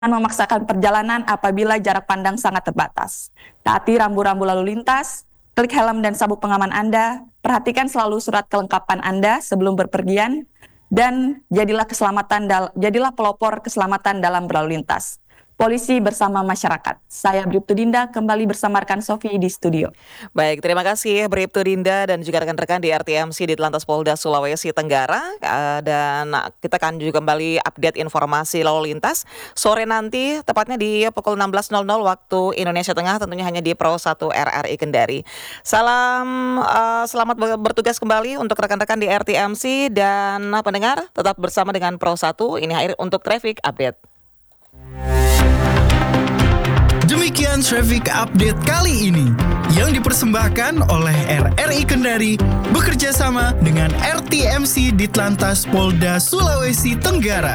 memaksakan perjalanan apabila jarak pandang sangat terbatas. Taati rambu-rambu lalu lintas, klik helm dan sabuk pengaman Anda, perhatikan selalu surat kelengkapan Anda sebelum berpergian, dan jadilah pelopor keselamatan dalam berlalu lintas. Polisi bersama masyarakat. Saya Bribtu Dinda kembali bersama rekan Sofi di studio. Baik, terima kasih Bribtu Dinda dan juga rekan-rekan di RTMC di Telantas Polda Sulawesi Tenggara. Dan kita akan juga kembali update informasi lalu lintas sore nanti, tepatnya di pukul 16.00 waktu Indonesia Tengah, tentunya hanya di Pro 1 RRI Kendari. Selamat bertugas kembali untuk rekan-rekan di RTMC dan pendengar tetap bersama dengan Pro 1. Ini akhir untuk traffic update. Demikian traffic update kali ini yang dipersembahkan oleh RRI Kendari bekerja sama dengan RTMC di Telantas Polda Sulawesi Tenggara.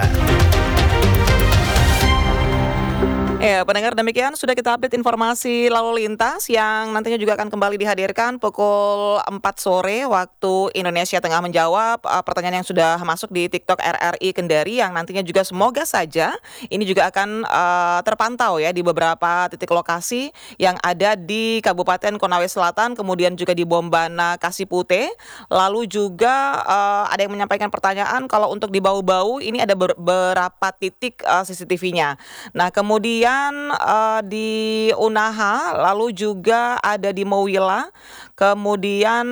Ya, pendengar, demikian sudah kita update informasi lalu lintas yang nantinya juga akan kembali dihadirkan pukul 4 sore waktu Indonesia Tengah, menjawab pertanyaan yang sudah masuk di TikTok RRI Kendari yang nantinya juga semoga saja ini juga akan terpantau ya di beberapa titik lokasi yang ada di Kabupaten Konawe Selatan, kemudian juga di Bombana Kasipute. Lalu juga ada yang menyampaikan pertanyaan kalau untuk di Bau-Bau ini ada beberapa titik CCTV-nya. Nah, kemudian di Unaha, lalu juga ada di Mowila, kemudian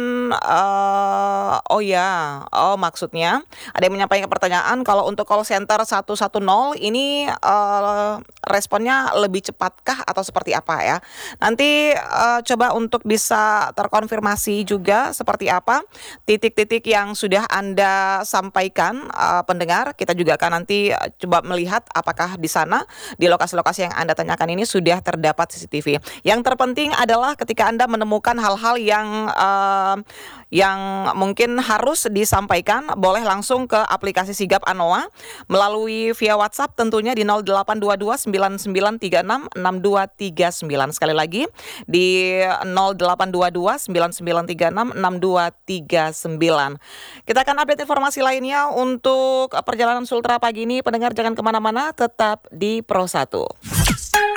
maksudnya ada yang menyampaikan pertanyaan kalau untuk call center 110 ini responnya lebih cepatkah atau seperti apa ya? Nanti coba untuk bisa terkonfirmasi juga seperti apa titik-titik yang sudah Anda sampaikan, pendengar. Kita juga akan nanti coba melihat apakah di sana di lokasi-lokasi yang Anda tanyakan ini sudah terdapat CCTV. Yang terpenting adalah ketika Anda menemukan hal-hal yang mungkin harus disampaikan, boleh langsung ke aplikasi Sigap Anoa melalui via WhatsApp tentunya di 0822 9936 6239. Sekali lagi di 0822 9936 6239. Kita akan update informasi lainnya untuk perjalanan Sultra pagi ini. Pendengar jangan kemana-mana, tetap di Pro 1.